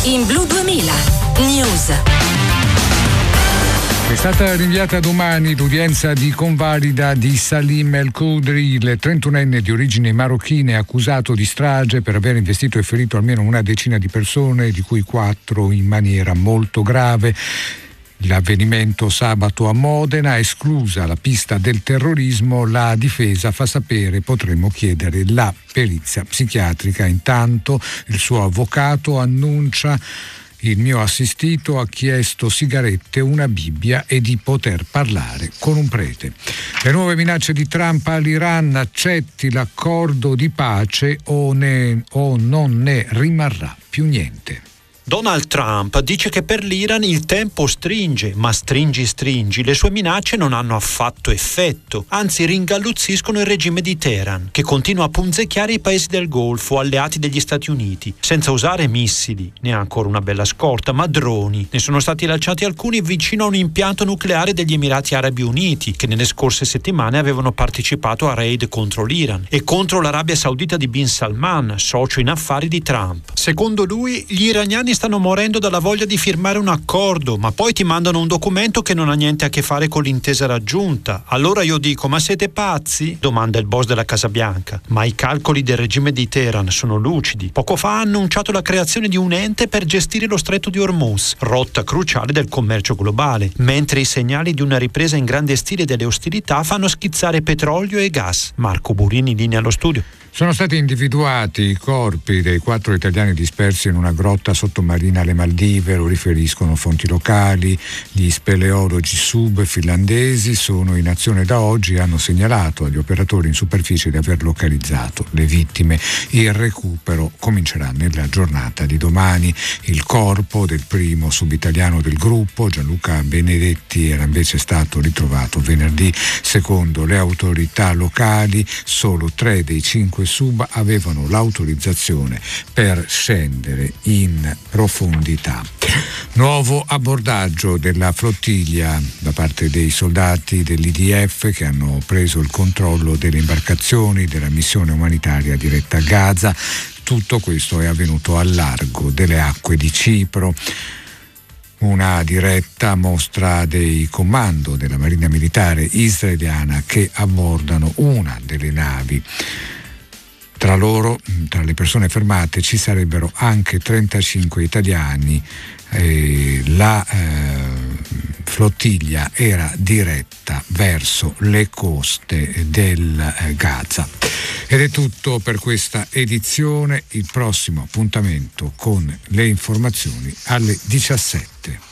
In Blu 2000 News. È stata rinviata domani l'udienza di convalida di Salim El Khoudry, il 31enne di origini marocchine accusato di strage per aver investito e ferito almeno una decina di persone, di cui 4 in maniera molto grave. L'avvenimento sabato a Modena, esclusa la pista del terrorismo, la difesa fa sapere potremmo chiedere la perizia psichiatrica. Intanto il suo avvocato annuncia: il mio assistito ha chiesto sigarette, una Bibbia e di poter parlare con un prete. Le nuove minacce di Trump all'Iran: accetti l'accordo di pace o non ne rimarrà più niente. Donald Trump dice che per l'Iran il tempo stringe, ma stringi, le sue minacce non hanno affatto effetto, anzi ringalluzziscono il regime di Teheran, che continua a punzecchiare i paesi del Golfo, alleati degli Stati Uniti, senza usare missili, né ancora una bella scorta, ma droni. Ne sono stati lanciati alcuni vicino a un impianto nucleare degli Emirati Arabi Uniti, che nelle scorse settimane avevano partecipato a raid contro l'Iran e contro l'Arabia Saudita di Bin Salman, socio in affari di Trump. Secondo lui, gli iraniani stanno morendo dalla voglia di firmare un accordo, ma poi ti mandano un documento che non ha niente a che fare con l'intesa raggiunta. Allora io dico: ma siete pazzi? Domanda il boss della Casa Bianca. Ma i calcoli del regime di Teheran sono lucidi. Poco fa ha annunciato la creazione di un ente per gestire lo stretto di Hormuz, rotta cruciale del commercio globale, mentre i segnali di una ripresa in grande stile delle ostilità fanno schizzare petrolio e gas. Marco Burini, in linea allo studio. Sono stati individuati i corpi dei 4 italiani dispersi in una grotta sottomarina alle Maldive, lo riferiscono fonti locali. Gli speleologi finlandesi sono in azione da oggi e hanno segnalato agli operatori in superficie di aver localizzato le vittime. Il recupero comincerà nella giornata di domani. Il corpo del primo subitaliano del gruppo, Gianluca Benedetti, era invece stato ritrovato venerdì. Secondo le autorità locali, solo 3 dei 5 sub avevano l'autorizzazione per scendere in profondità. Nuovo abbordaggio della flottiglia da parte dei soldati dell'IDF che hanno preso il controllo delle imbarcazioni della missione umanitaria diretta a Gaza. Tutto questo è avvenuto al largo delle acque di Cipro. Una diretta mostra dei comando della Marina Militare israeliana che abbordano una delle navi. Tra loro, tra le persone fermate, ci sarebbero anche 35 italiani. La flottiglia era diretta verso le coste del Gaza. Ed è tutto per questa edizione. Il prossimo appuntamento con le informazioni alle 17.